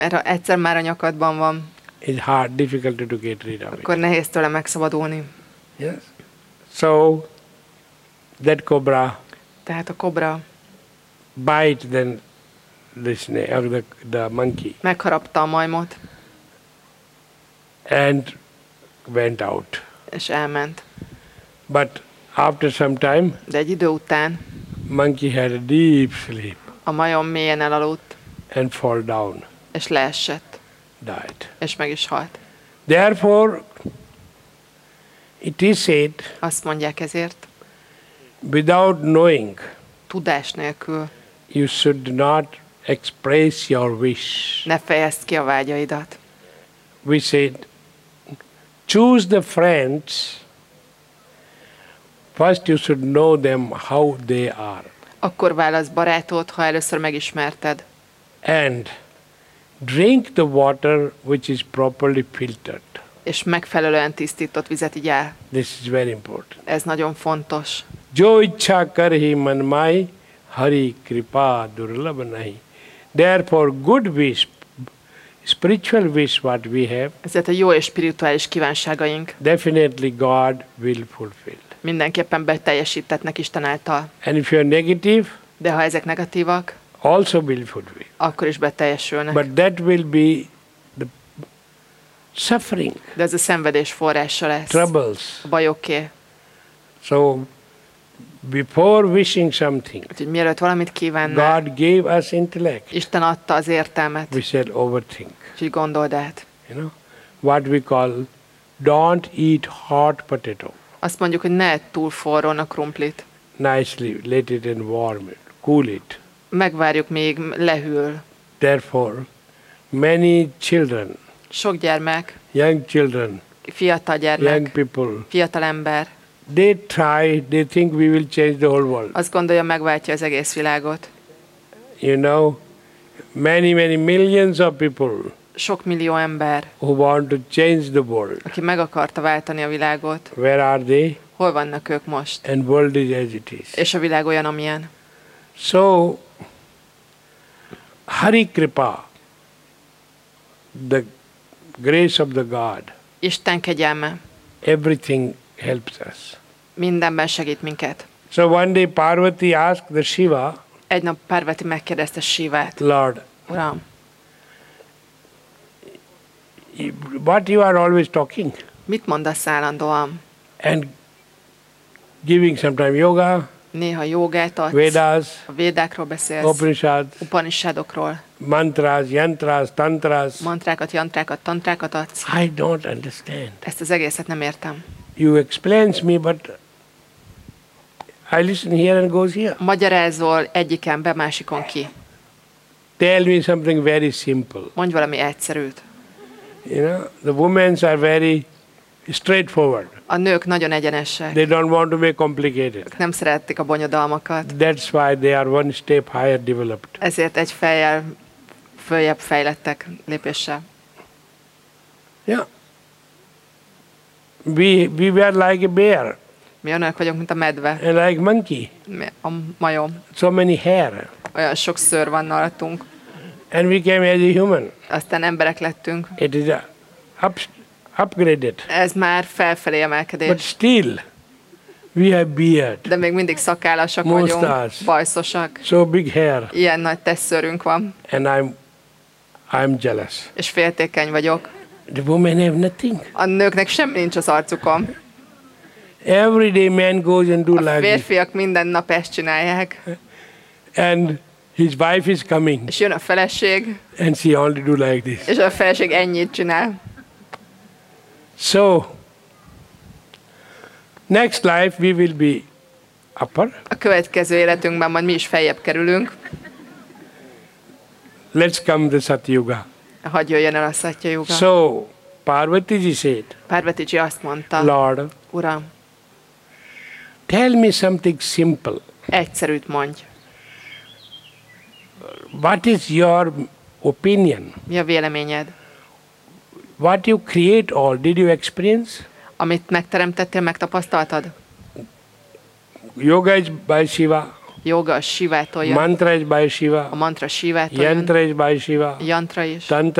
Mert ha egyszer már a nyakadban van, it's hard, difficult to get rid of it. akkor nehéz tőle megszabadulni. Yes. So that cobra Tehát a kobra bite then the snake, or the monkey, megharapta a majmot, and went out. és elment. But after some time, De egy idő után monkey had a deep sleep a majom mélyen elaludt, and fall down, és leesett, died. és meg is halt. Therefore, it is said, Azt mondják ezért, without knowing, tudás nélkül you should not express your wish. ne fejezd ki a vágyaidat. We said, choose the friends. First you should know them how they are. Akkor válasz barátot, ha először megismerted. And drink the water which is properly filtered. És megfelelően tisztított vizet igyál. This is very important. Ez nagyon fontos. Jo ichha karhi man mai, hari kripa durlabh nahi. Therefore good wish, spiritual wish what we have, Ezért a jó és spirituális kívánságaink definitely God will fulfill. mindenképpen beteljesítetnek Isten által. And if you are negative, De ha ezek negatívak, also will fulfill. akkor is beteljesülnek. But that will be the suffering, De ez a szenvedés forrása lesz. troubles. A bajoké. So before wishing something, Úgyhogy mielőtt valamit kívánnál, God gave us intellect. Isten adta az értelmet. We said overthink. Úgyhogy gondold át. You know what we call don't eat hot potato. Azt mondjuk, hogy ne edd túl forrón a krumplit. Nicely let it and warm it, cool it. Megvárjuk, még lehűl. Therefore, many children, Sok gyermek, young children, fiatal young gyermek, people, fiatal ember they think we will change the whole world. azt gondolja, megváltja az egész világot. You know, many millions of people Sok millió ember, who want to change the world. aki meg akarta váltani a világot. Where are they? Hol vannak ők most? And world is as it is. És a világ olyan, amilyen. So, Hari Kripa, the grace of the God, Isten kegyelme everything helps us. mindenben segít minket. So one day Parvati asked the Shiva, Egy nap Parvati megkérdezte Sivát. Lord, Uram, what you are always talking? mit mondasz állandóan? And giving sometime yoga, Néha jogát adsz, Vedas, a védákról beszélsz, Upanishads, Upanishadokról, mantras, yantras, tantras. mantrákat, jantrákat, tantrákat adsz. I don't understand. Ezt az egészet nem értem. You explains me, but I listen here and goes here. Magyarázol egyiken be, másikon ki. Tell me something very simple. Mondj valami egyszerűt. You know, the women are very straightforward. A nők nagyon egyenesek. They don't want to make complicated. Nem szeretik a bonyodalmakat. That's why they are one step higher developed. Ezért egy fejjel följebb fejlettek lépéssel. Yeah. We were like a bear Mi olyanok vagyunk, mint a medve, and like monkey. a majom. So many hair. Olyan sok szőr van rajtunk. And we came as a human. Aztán emberek lettünk. It is upgraded. Ez már felfelé But emelkedés. still, we have beard. De még mindig szakállasak Mustache. vagyunk, bajszosak. So big hair. Ilyen nagy tesszőrünk van, And I'm jealous. és féltékeny vagyok. The women have nothing. A nőknek semmi nincs az arcukon. Every day man goes and do A like this. férfiak minden nap ezt csinálják. And his wife is coming És jön a feleség, and she only do like this. és a feleség ennyit csinál. So, next life we will be upper. A következő életünkben majd mi is feljebb kerülünk. Let's come the Satyuga. Hadd jöjjön el a Satya Yuga. So, Parvati ji said, Parvatiji azt mondta, Lord, Uram, tell me something simple. egyszerűt mondj. What is your opinion? Mi a véleményed? What you create all, did you experience? Amit megteremtettél, megtapasztaltad? Yoga is by Shiva. Joga a Shivától jön. Mantra is by Shiva. A mantra Shivától jön. Yantra is by Shiva. Jantra is. Tantra